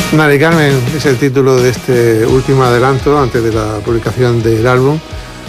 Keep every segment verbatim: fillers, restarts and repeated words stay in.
Mari Carmen es el título de este último adelanto antes de la publicación del álbum.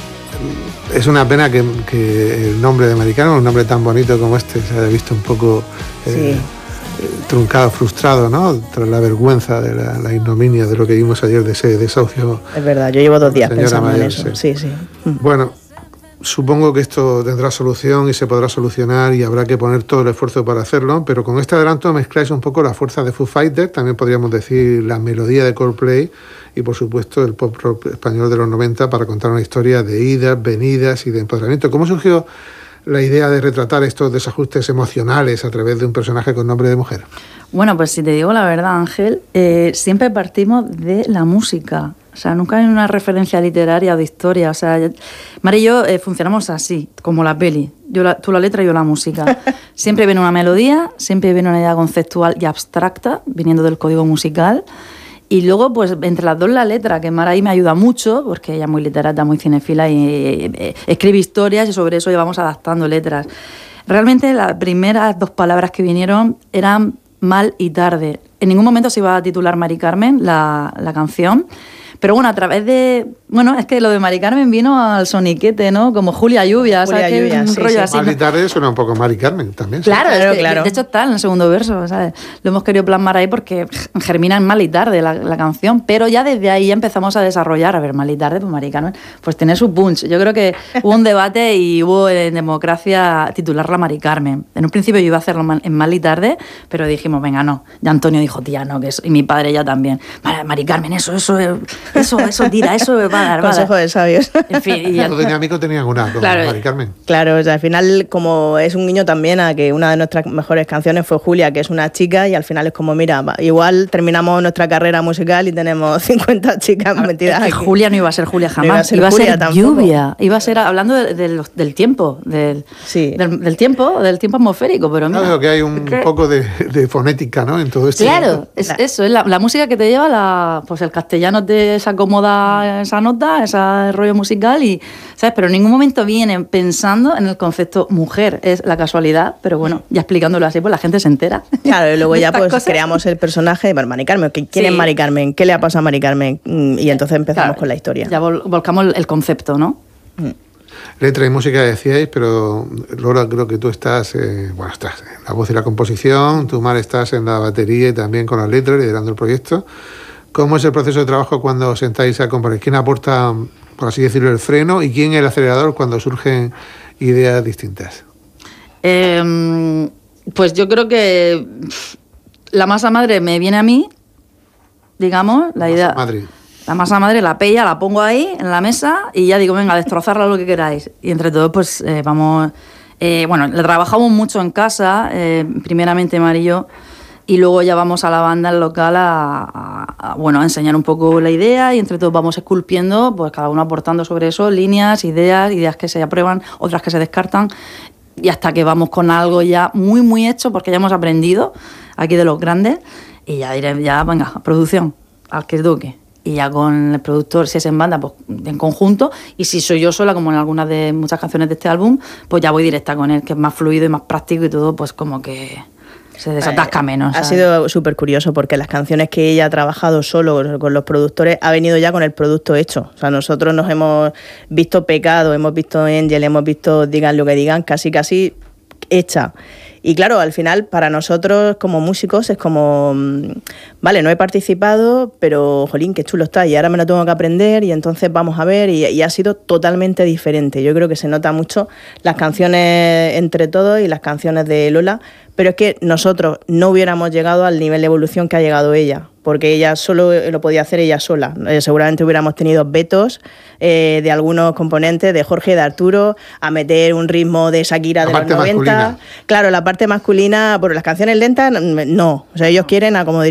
Es una pena que, que el nombre de Mari Carmen, un nombre tan bonito como este, se haya visto un poco eh, sí. truncado, frustrado, ¿no? Tras la vergüenza de la, la ignominia de lo que vimos ayer de ese desahucio. Es verdad, yo llevo dos días pensando mayor, en eso. Sí, sí. sí. Bueno, supongo que esto tendrá solución y se podrá solucionar y habrá que poner todo el esfuerzo para hacerlo, pero con este adelanto mezcláis un poco la fuerza de Foo Fighters, también podríamos decir la melodía de Coldplay y por supuesto el pop rock español de los noventa para contar una historia de idas, venidas y de empoderamiento. ¿Cómo surgió la idea de retratar estos desajustes emocionales a través de un personaje con nombre de mujer? Bueno, pues si te digo la verdad, Ángel, eh, siempre partimos de la música. O sea, nunca hay una referencia literaria o de historia. O sea, Mari y yo eh, funcionamos así, como la peli. Yo la, tú la letra y yo la música. Siempre viene una melodía, siempre viene una idea conceptual y abstracta, viniendo del código musical. Y luego, pues, entre las dos la letra, que Mara ahí me ayuda mucho, porque ella es muy literata, muy cinefila y, y, y escribe historias y sobre eso llevamos adaptando letras. Realmente las primeras dos palabras que vinieron eran mal y tarde. En ningún momento se iba a titular Mari Carmen la, la canción. Pero bueno, a través de... Bueno, es que lo de Mari Carmen vino al soniquete, ¿no? Como Julia Lluvia, Julia ¿sabes? Lluvia, un sí, rollo sí. así. Mal y tarde suena un poco Mari Carmen también. ¿Sí? Claro, claro, es que, claro. De hecho está en el segundo verso, ¿sabes? Lo hemos querido plasmar ahí porque germina en Mal y tarde la, la canción, pero ya desde ahí ya empezamos a desarrollar. A ver, Mal y tarde, pues Mari Carmen, pues tiene su punch. Yo creo que hubo un debate y hubo en Democracia titularla Mari Carmen. En un principio yo iba a hacerlo en Mal y tarde, pero dijimos, venga, no. Ya Antonio dijo, tía, no, que eso. Y mi padre ya también. Mari Carmen, eso, eso, eso, eso, tira, eso va a dar, va a dar. Consejo de sabios. En fin, y Los dinámicos tenían una, como claro, Mari Carmen. Claro, o sea, al final, como es un guiño también a que una de nuestras mejores canciones fue Julia, que es una chica, y al final es como, mira, igual terminamos nuestra carrera musical y tenemos cincuenta chicas metidas es que aquí. Julia no iba a ser Julia jamás, No iba a ser, iba a Julia ser tampoco. Lluvia, iba a ser hablando de, de, del tiempo, del, sí. del, del tiempo, del tiempo atmosférico, pero mira, claro que hay un que... poco de, de fonética, ¿no? En todo esto. Claro, es claro. eso, es la, la música que te lleva, la, pues el castellano te se acomoda esa nota, ese rollo musical y, ¿sabes? Pero en ningún momento vienen pensando en el concepto mujer, es la casualidad, pero bueno, ya explicándolo así, pues la gente se entera. Claro, y luego ya pues cosas. creamos el personaje de Mari Carmen. ¿Quién Sí. es Mari Carmen? ¿Qué le ha pasado a Mari Carmen? Y entonces empezamos Claro, con la historia. Ya vol- volcamos el concepto, ¿no? Mm. Letra y música decíais, pero Lola, creo que tú estás, eh, bueno, estás en la voz y la composición, tú, Mar, estás en la batería y también con las letras, liderando el proyecto. ¿Cómo es el proceso de trabajo cuando os sentáis a componer? ¿Quién aporta, por así decirlo, el freno y quién el acelerador cuando surgen ideas distintas? Eh, pues yo creo que la masa madre me viene a mí, digamos, la, la idea... Madre. La masa madre, la pella, la pongo ahí en la mesa y ya digo, venga, destrozarla lo que queráis. Y entre todos, pues eh, vamos... Eh, bueno, le trabajamos mucho en casa, eh, primeramente Mari y yo, y luego ya vamos a la banda al local a, a, a, bueno, a enseñar un poco la idea y entre todos vamos esculpiendo, pues cada uno aportando sobre eso, líneas, ideas, ideas que se aprueban, otras que se descartan, y hasta que vamos con algo ya muy, muy hecho, porque ya hemos aprendido aquí de los grandes, y ya diré, ya venga, producción, al que toque. Y ya con el productor, si es en banda, pues en conjunto. Y si soy yo sola, como en algunas de muchas canciones de este álbum, pues ya voy directa con él, que es más fluido y más práctico y todo, pues como que se desatasca menos. Ha ¿sabes? sido súper curioso porque las canciones que ella ha trabajado solo con los productores ha venido ya con el producto hecho. O sea, nosotros nos hemos visto Pecado, hemos visto Angel, hemos visto Digan lo que digan, casi casi hecha. Y claro, al final para nosotros como músicos es como, vale, no he participado, pero jolín, qué chulo está y ahora me lo tengo que aprender y entonces vamos a ver y, y ha sido totalmente diferente. Yo creo que se nota mucho las canciones entre todos y las canciones de Lola, pero es que nosotros no hubiéramos llegado al nivel de evolución que ha llegado ella, porque ella solo lo podía hacer ella sola. Eh, seguramente hubiéramos tenido vetos eh, de algunos componentes, de Jorge, de Arturo, a meter un ritmo de Shakira la de los noventa. Masculina. Claro, la parte masculina, por las canciones lentas, no. O sea, ellos quieren, a como diría